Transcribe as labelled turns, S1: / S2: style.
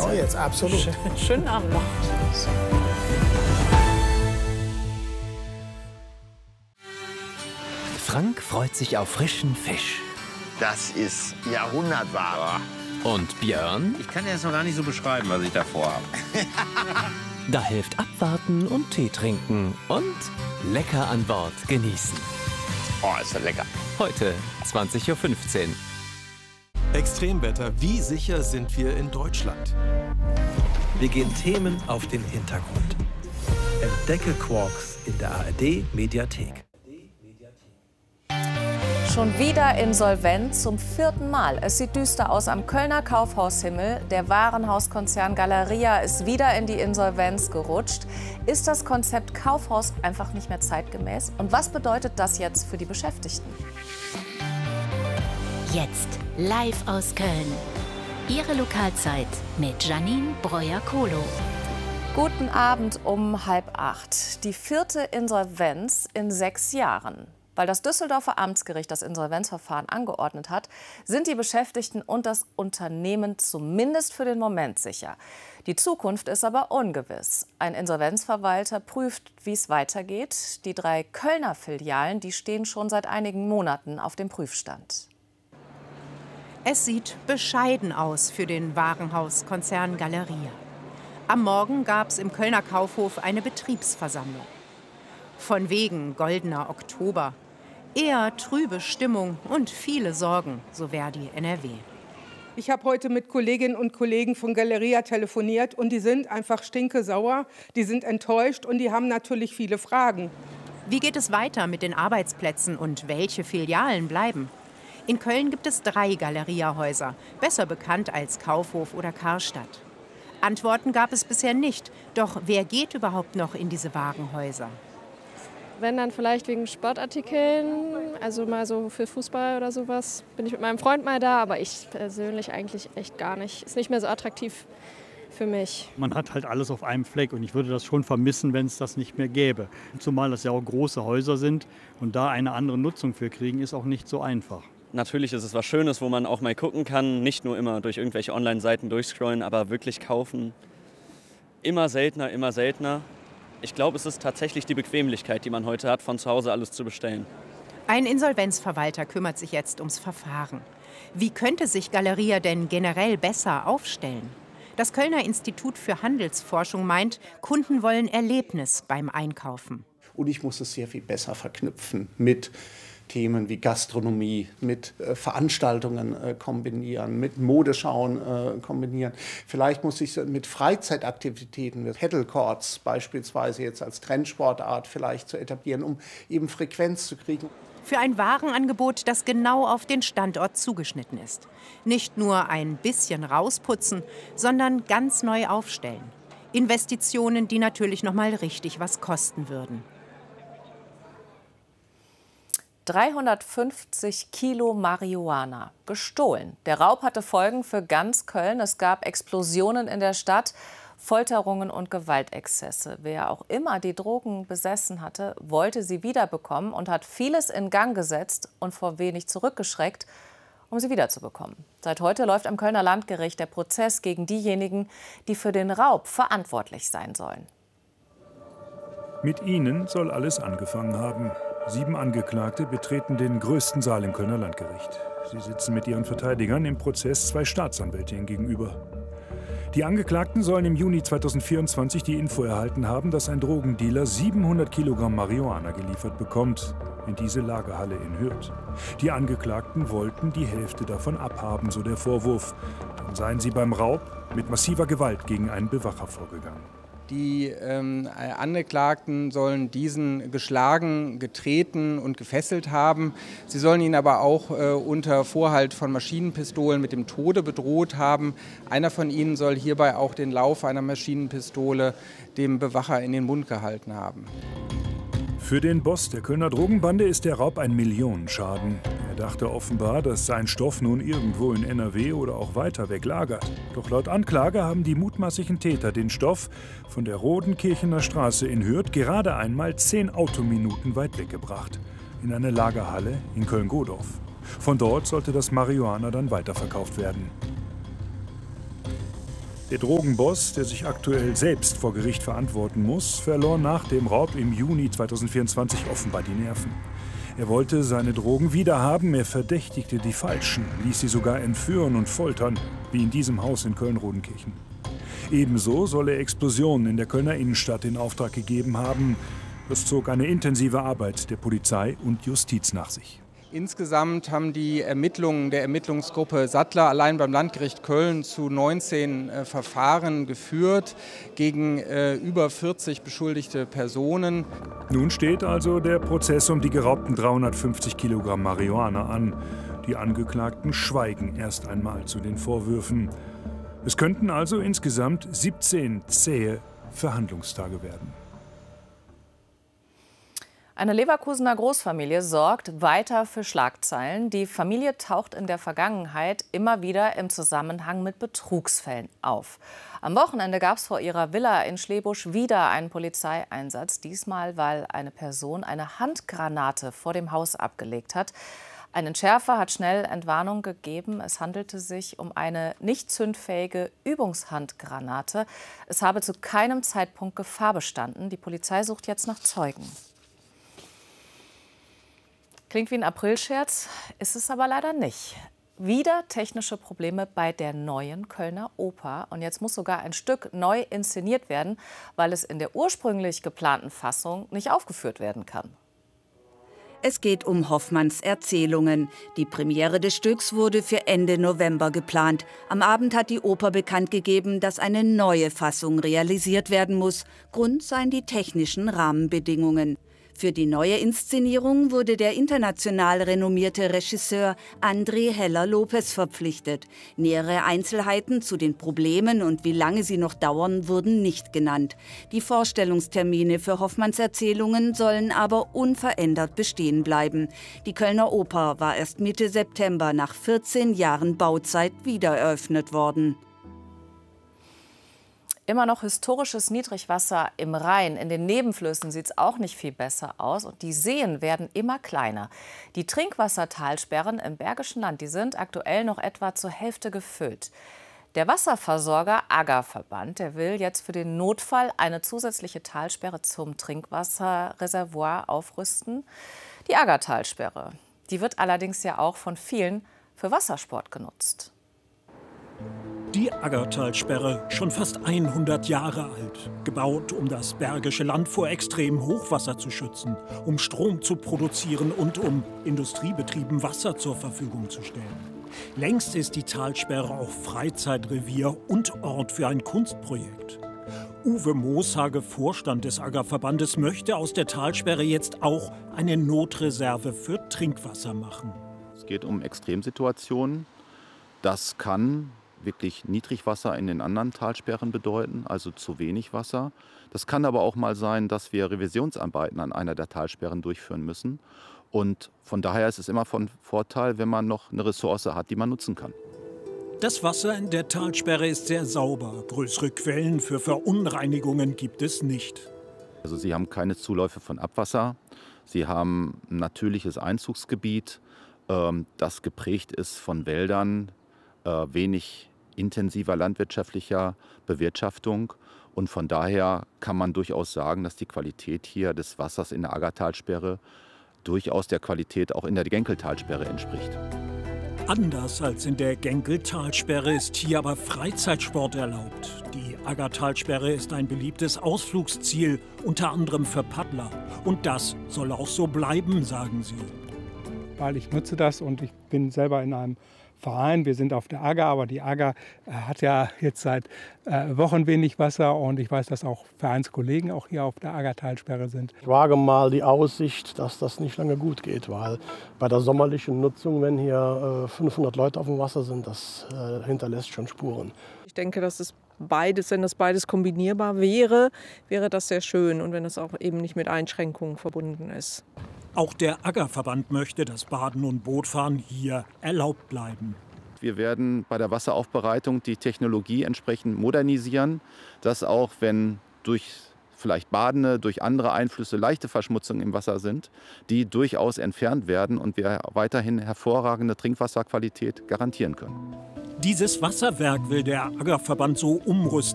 S1: Genau jetzt, absolut.
S2: Schönen Abend noch.
S3: Frank freut sich auf frischen Fisch.
S4: Das ist Jahrhundertware.
S3: Und Björn?
S5: Ich kann jetzt noch gar nicht so beschreiben, was ich davor habe.
S3: Da hilft abwarten und Tee trinken und lecker an Bord genießen.
S4: Oh, ist das lecker.
S3: Heute 20:15 Uhr.
S6: Extremwetter, wie sicher sind wir in Deutschland? Wir gehen Themen auf den Hintergrund. Entdecke Quarks in der ARD-Mediathek.
S7: Schon wieder Insolvenz zum 4. Mal. Es sieht düster aus am Kölner Kaufhaushimmel. Der Warenhauskonzern Galeria ist wieder in die Insolvenz gerutscht. Ist das Konzept Kaufhaus einfach nicht mehr zeitgemäß? Und was bedeutet das jetzt für die Beschäftigten?
S8: Jetzt live aus Köln. Ihre Lokalzeit mit Janine Breuer-Kohlo.
S7: Guten Abend um 7:30. Die 4. Insolvenz in 6 Jahren. Weil das Düsseldorfer Amtsgericht das Insolvenzverfahren angeordnet hat, sind die Beschäftigten und das Unternehmen zumindest für den Moment sicher. Die Zukunft ist aber ungewiss. Ein Insolvenzverwalter prüft, wie es weitergeht. Die 3 Kölner Filialen, die stehen schon seit einigen Monaten auf dem Prüfstand.
S9: Es sieht bescheiden aus für den Warenhauskonzern Galeria. Am Morgen gab es im Kölner Kaufhof eine Betriebsversammlung. Von wegen goldener Oktober. Eher trübe Stimmung und viele Sorgen, so Verdi NRW.
S10: Ich habe heute mit Kolleginnen und Kollegen von Galeria telefoniert und die sind einfach stinkesauer, die sind enttäuscht und die haben natürlich viele Fragen.
S9: Wie geht es weiter mit den Arbeitsplätzen und welche Filialen bleiben? In Köln gibt es 3 Galeria-Häuser, besser bekannt als Kaufhof oder Karstadt. Antworten gab es bisher nicht, doch wer geht überhaupt noch in diese Warenhäuser?
S11: Wenn dann vielleicht wegen Sportartikeln, also mal so für Fußball oder sowas, bin ich mit meinem Freund mal da, aber ich persönlich eigentlich echt gar nicht. Ist nicht mehr so attraktiv für mich.
S12: Man hat halt alles auf einem Fleck und ich würde das schon vermissen, wenn es das nicht mehr gäbe. Zumal das ja auch große Häuser sind und da eine andere Nutzung für kriegen, ist auch nicht so einfach.
S13: Natürlich ist es was Schönes, wo man auch mal gucken kann, nicht nur immer durch irgendwelche Online-Seiten durchscrollen, aber wirklich kaufen. Immer seltener, immer seltener. Ich glaube, es ist tatsächlich die Bequemlichkeit, die man heute hat, von zu Hause alles zu bestellen.
S9: Ein Insolvenzverwalter kümmert sich jetzt ums Verfahren. Wie könnte sich Galeria denn generell besser aufstellen? Das Kölner Institut für Handelsforschung meint, Kunden wollen Erlebnis beim Einkaufen.
S14: Und ich muss es sehr viel besser verknüpfen mit Themen wie Gastronomie, mit Veranstaltungen kombinieren, mit Modeschauen kombinieren. Vielleicht muss ich mit Freizeitaktivitäten, mit Paddlecourts beispielsweise jetzt als Trendsportart vielleicht zu etablieren, um eben Frequenz zu kriegen.
S9: Für ein Warenangebot, das genau auf den Standort zugeschnitten ist. Nicht nur ein bisschen rausputzen, sondern ganz neu aufstellen. Investitionen, die natürlich noch mal richtig was kosten würden.
S7: 350 Kilo Marihuana gestohlen. Der Raub hatte Folgen für ganz Köln. Es gab Explosionen in der Stadt, Folterungen und Gewaltexzesse. Wer auch immer die Drogen besessen hatte, wollte sie wiederbekommen und hat vieles in Gang gesetzt und vor wenig zurückgeschreckt, um sie wiederzubekommen. Seit heute läuft am Kölner Landgericht der Prozess gegen diejenigen, die für den Raub verantwortlich sein sollen.
S15: Mit ihnen soll alles angefangen haben. 7 Angeklagte betreten den größten Saal im Kölner Landgericht. Sie sitzen mit ihren Verteidigern im Prozess 2 Staatsanwältinnen gegenüber. Die Angeklagten sollen im Juni 2024 die Info erhalten haben, dass ein Drogendealer 700 Kilogramm Marihuana geliefert bekommt in diese Lagerhalle in Hürth. Die Angeklagten wollten die Hälfte davon abhaben, so der Vorwurf. Dann seien sie beim Raub mit massiver Gewalt gegen einen Bewacher vorgegangen.
S16: Die Angeklagten sollen diesen geschlagen, getreten und gefesselt haben. Sie sollen ihn aber auch unter Vorhalt von Maschinenpistolen mit dem Tode bedroht haben. Einer von ihnen soll hierbei auch den Lauf einer Maschinenpistole dem Bewacher in den Mund gehalten haben.
S15: Für den Boss der Kölner Drogenbande ist der Raub ein Millionenschaden. Er dachte offenbar, dass sein Stoff nun irgendwo in NRW oder auch weiter weg lagert. Doch laut Anklage haben die mutmaßlichen Täter den Stoff von der Rodenkirchener Straße in Hürth gerade einmal 10 Autominuten weit weggebracht. In eine Lagerhalle in Köln-Godorf. Von dort sollte das Marihuana dann weiterverkauft werden. Der Drogenboss, der sich aktuell selbst vor Gericht verantworten muss, verlor nach dem Raub im Juni 2024 offenbar die Nerven. Er wollte seine Drogen wiederhaben, er verdächtigte die Falschen, ließ sie sogar entführen und foltern, wie in diesem Haus in Köln-Rodenkirchen. Ebenso soll er Explosionen in der Kölner Innenstadt in Auftrag gegeben haben. Das zog eine intensive Arbeit der Polizei und Justiz nach sich.
S16: Insgesamt haben die Ermittlungen der Ermittlungsgruppe Sattler allein beim Landgericht Köln zu 19 Verfahren geführt gegen über 40 beschuldigte Personen.
S15: Nun steht also der Prozess um die geraubten 350 Kilogramm Marihuana an. Die Angeklagten schweigen erst einmal zu den Vorwürfen. Es könnten also insgesamt 17 zähe Verhandlungstage werden.
S7: Eine Leverkusener Großfamilie sorgt weiter für Schlagzeilen. Die Familie taucht in der Vergangenheit immer wieder im Zusammenhang mit Betrugsfällen auf. Am Wochenende gab es vor ihrer Villa in Schlebusch wieder einen Polizeieinsatz. Diesmal, weil eine Person eine Handgranate vor dem Haus abgelegt hat. Ein Entschärfer hat schnell Entwarnung gegeben. Es handelte sich um eine nicht zündfähige Übungshandgranate. Es habe zu keinem Zeitpunkt Gefahr bestanden. Die Polizei sucht jetzt nach Zeugen. Klingt wie ein Aprilscherz, ist es aber leider nicht. Wieder technische Probleme bei der neuen Kölner Oper. Und jetzt muss sogar ein Stück neu inszeniert werden, weil es in der ursprünglich geplanten Fassung nicht aufgeführt werden kann.
S1: Es geht um Hoffmanns Erzählungen. Die Premiere des Stücks wurde für Ende November geplant. Am Abend hat die Oper bekannt gegeben, dass eine neue Fassung realisiert werden muss. Grund seien die technischen Rahmenbedingungen. Für die neue Inszenierung wurde der international renommierte Regisseur André Heller-Lopez verpflichtet. Nähere Einzelheiten zu den Problemen und wie lange sie noch dauern, wurden nicht genannt. Die Vorstellungstermine für Hoffmanns Erzählungen sollen aber unverändert bestehen bleiben. Die Kölner Oper war erst Mitte September nach 14 Jahren Bauzeit wieder eröffnet worden.
S7: Immer noch historisches Niedrigwasser im Rhein. In den Nebenflüssen sieht es auch nicht viel besser aus. Und die Seen werden immer kleiner. Die Trinkwassertalsperren im Bergischen Land, die sind aktuell noch etwa zur Hälfte gefüllt. Der Wasserversorger Aggerverband, der will jetzt für den Notfall eine zusätzliche Talsperre zum Trinkwasserreservoir aufrüsten. Die Aggertalsperre, die wird allerdings ja auch von vielen für Wassersport genutzt.
S2: Die Aggertalsperre, schon fast 100 Jahre alt, gebaut, um das Bergische Land vor extremem Hochwasser zu schützen, um Strom zu produzieren und um Industriebetrieben Wasser zur Verfügung zu stellen. Längst ist die Talsperre auch Freizeitrevier und Ort für ein Kunstprojekt. Uwe Mooshage, Vorstand des Aggerverbandes, möchte aus der Talsperre jetzt auch eine Notreserve für Trinkwasser machen.
S17: Es geht um Extremsituationen. Das kann wirklich Niedrigwasser in den anderen Talsperren bedeuten, also zu wenig Wasser. Das kann aber auch mal sein, dass wir Revisionsarbeiten an einer der Talsperren durchführen müssen. Und von daher ist es immer von Vorteil, wenn man noch eine Ressource hat, die man nutzen kann.
S2: Das Wasser in der Talsperre ist sehr sauber. Größere Quellen für Verunreinigungen gibt es nicht.
S17: Also Sie haben keine Zuläufe von Abwasser. Sie haben ein natürliches Einzugsgebiet, das geprägt ist von Wäldern, wenig intensiver landwirtschaftlicher Bewirtschaftung. Und von daher kann man durchaus sagen, dass die Qualität hier des Wassers in der Aggertalsperre durchaus der Qualität auch in der Genkeltalsperre entspricht.
S2: Anders als in der Genkeltalsperre ist hier aber Freizeitsport erlaubt. Die Aggertalsperre ist ein beliebtes Ausflugsziel, unter anderem für Paddler. Und das soll auch so bleiben, sagen sie.
S18: Weil ich nutze das und ich bin selber in einem Verein. Wir sind auf der Agger, aber die Agger hat ja jetzt seit Wochen wenig Wasser und ich weiß, dass auch Vereinskollegen auch hier auf der Aggertalsperre sind.
S19: Ich wage mal die Aussicht, dass das nicht lange gut geht, weil bei der sommerlichen Nutzung, wenn hier 500 Leute auf dem Wasser sind, das hinterlässt schon Spuren.
S20: Ich denke, dass es beides, wenn das beides kombinierbar wäre, wäre das sehr schön und wenn es auch eben nicht mit Einschränkungen verbunden ist.
S2: Auch der Aggerverband möchte, dass Baden und Bootfahren hier erlaubt bleiben.
S17: Wir werden bei der Wasseraufbereitung die Technologie entsprechend modernisieren, dass auch wenn durch vielleicht Badende, durch andere Einflüsse leichte Verschmutzungen im Wasser sind, die durchaus entfernt werden und wir weiterhin hervorragende Trinkwasserqualität garantieren können.
S2: Dieses Wasserwerk will der Aggerverband so umrüsten,